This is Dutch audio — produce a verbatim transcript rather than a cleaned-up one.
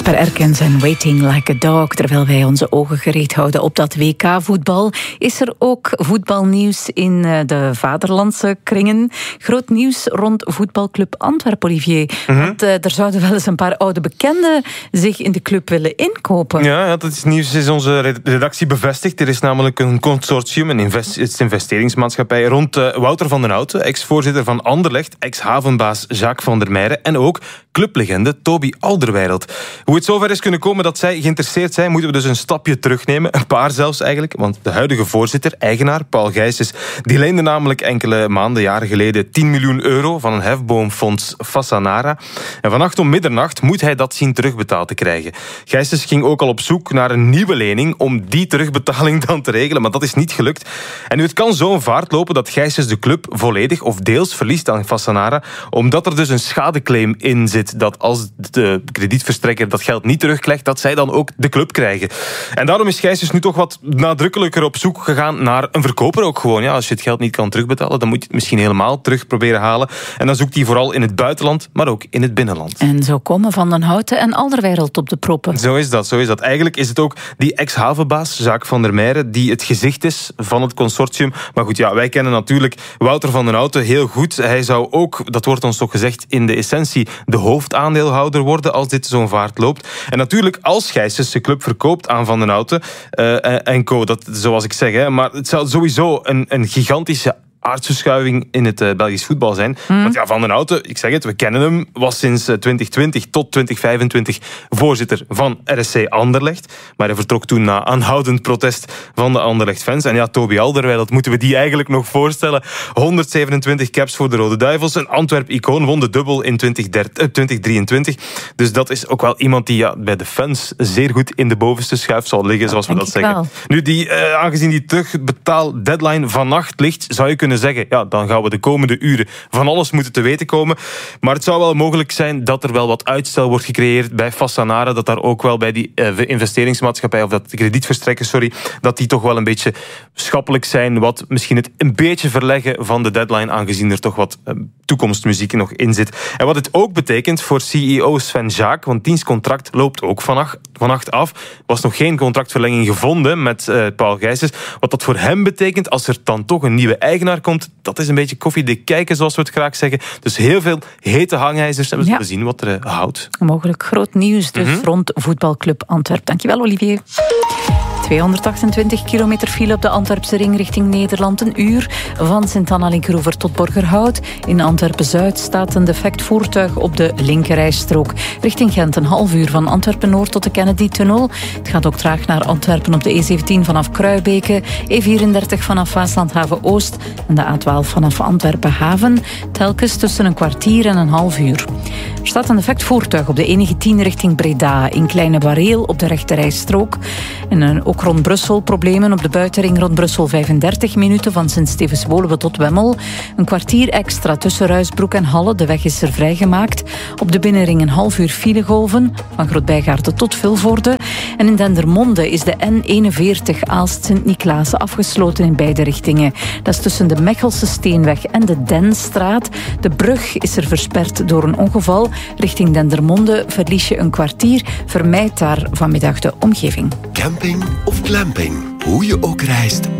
Jasper Erkens en Waiting Like a Dog. Terwijl wij onze ogen gericht houden op dat W K-voetbal, is er ook voetbalnieuws in de vaderlandse kringen. Groot nieuws rond voetbalclub Antwerpen, Olivier. Mm-hmm. Want uh, er zouden wel eens een paar oude bekenden zich in de club willen inkopen. Ja, ja, dat is nieuws is onze redactie bevestigd. Er is namelijk een consortium, een invest- investeringsmaatschappij rond uh, Wouter van den Houten, ex-voorzitter van Anderlecht, ex-havenbaas Jacques van der Meijeren en ook clublegende Toby Alderweireld. Hoe het zover is kunnen komen dat zij geïnteresseerd zijn, moeten we dus een stapje terugnemen. Een paar zelfs eigenlijk. Want de huidige voorzitter, eigenaar, Paul Gijsens, die leende namelijk enkele maanden, jaren geleden tien miljoen euro van een hefboomfonds Fassanara. En vannacht om middernacht moet hij dat zien terugbetaald te krijgen. Gijsens ging ook al op zoek naar een nieuwe lening om die terugbetaling dan te regelen, maar dat is niet gelukt. En nu het kan zo een vaart lopen dat Gijsens de club volledig of deels verliest aan Fassanara, omdat er dus een schadeclaim in zit dat als de kredietverstrekker dat geld niet terugkrijgt, dat zij dan ook de club krijgen. En daarom is Gijsens nu toch wat nadrukkelijker op zoek gegaan naar een verkoper ook gewoon. Ja, als je het geld niet kan terugbetalen, dan moet je het misschien helemaal terug proberen halen. En dan zoekt hij vooral in het buitenland, maar ook in het binnenland. En zo komen Van den Houten en Alderweireld op de proppen. Zo is dat, zo is dat. Eigenlijk is het ook die ex-havenbaas, Jacques van der Meijeren, die het gezicht is van het consortium. Maar goed, ja, wij kennen natuurlijk Wouter van den Houten heel goed. Hij zou ook, dat wordt ons toch gezegd, in de essentie de hoofdaandeelhouder worden als dit zo'n vaart loopt. En natuurlijk, als Gijsens de club verkoopt aan Van den Houten uh, en co, dat, zoals ik zeg, hè, maar het zou sowieso een, een gigantische aardverschuiving in het uh, Belgisch voetbal zijn. Hmm. Want ja, Van den Houten, ik zeg het, we kennen hem, was sinds uh, twintig twintig tot twintig vijfentwintig voorzitter van R S C Anderlecht. Maar hij vertrok toen na aanhoudend protest van de Anderlecht-fans. En ja, Toby Alderweireld, moeten we die eigenlijk nog voorstellen. honderdzevenentwintig caps voor de Rode Duivels. Een Antwerp-icoon, won de dubbel in twintig drieëntwintig. Dus dat is ook wel iemand die ja, bij de fans zeer goed in de bovenste schuif zal liggen, zoals we dat zeggen. Wel. Nu, die, uh, aangezien die terugbetaal-deadline vannacht ligt, zou je kunnen zeggen, ja, dan gaan we de komende uren van alles moeten te weten komen. Maar het zou wel mogelijk zijn dat er wel wat uitstel wordt gecreëerd bij Fassanara, dat daar ook wel bij die uh, investeringsmaatschappij, of dat de kredietverstrekker, sorry, dat die toch wel een beetje schappelijk zijn, wat misschien het een beetje verleggen van de deadline, aangezien er toch wat uh, toekomstmuziek nog in zit. En wat het ook betekent voor C E O Sven Jaak, want diens contract loopt ook vannacht, vannacht af. Er was nog geen contractverlenging gevonden met uh, Paul Gijsens. Wat dat voor hem betekent, als er dan toch een nieuwe eigenaar komt, dat is een beetje koffiedik kijken, zoals we het graag zeggen. Dus heel veel hete hangijzers en we zullen ja. zien wat er uh, houdt. Mogelijk groot nieuws dus mm-hmm. rond voetbalclub Antwerpen. Dankjewel, Olivier. tweehonderdachtentwintig kilometer file op de Antwerpse ring richting Nederland. Een uur van Sint-Anna-Linkeroever tot Borgerhout. In Antwerpen-Zuid staat een defect voertuig op de linkerrijstrook. Richting Gent een half uur van Antwerpen-Noord tot de Kennedy-tunnel. Het gaat ook traag naar Antwerpen op de E zeventien vanaf Kruibeke, E vierendertig vanaf Waaslandhaven-Oost en de A twaalf vanaf Antwerpen-Haven. Telkens tussen een kwartier en een half uur. Er staat een defect voertuig op de E negentien richting Breda. In Kleine Bareel op de rechterrijstrook. En een ook rond Brussel problemen op de buitenring rond Brussel vijfendertig minuten van Sint-Stevens-Woluwe tot Wemmel. Een kwartier extra tussen Ruisbroek en Halle. De weg is er vrijgemaakt. Op de binnenring een half uur filegolven van Grootbijgaarden tot Vilvoorde. En in Dendermonde is de N eenenveertig Aalst-Sint-Niklaas afgesloten in beide richtingen. Dat is tussen de Mechelse Steenweg en de Denstraat. De brug is er versperd door een ongeval. Richting Dendermonde verlies je een kwartier. Vermijd daar vanmiddag de omgeving. Camping of glamping, hoe je ook reist,